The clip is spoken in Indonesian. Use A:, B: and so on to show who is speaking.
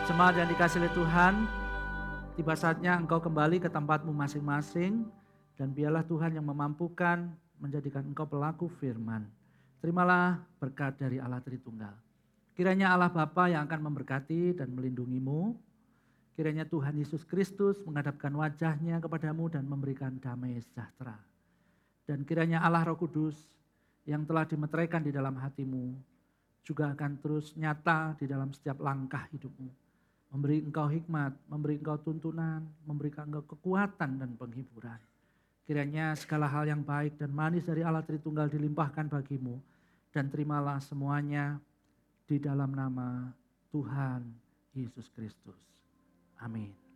A: Jemaat yang dikasihi oleh Tuhan, tiba saatnya engkau kembali ke tempatmu masing-masing dan biarlah Tuhan yang memampukan menjadikan engkau pelaku firman. Terimalah berkat dari Allah Tritunggal. Kiranya Allah Bapa yang akan memberkati dan melindungimu. Kiranya Tuhan Yesus Kristus menghadapkan wajahnya kepadamu dan memberikan damai sejahtera. Dan kiranya Allah Roh Kudus yang telah dimeteraikan di dalam hatimu juga akan terus nyata di dalam setiap langkah hidupmu. Memberi engkau hikmat, memberi engkau tuntunan, memberikan engkau kekuatan dan penghiburan. Kiranya segala hal yang baik dan manis dari Allah Tritunggal dilimpahkan bagimu. Dan terimalah semuanya di dalam nama Tuhan Yesus Kristus. Amin.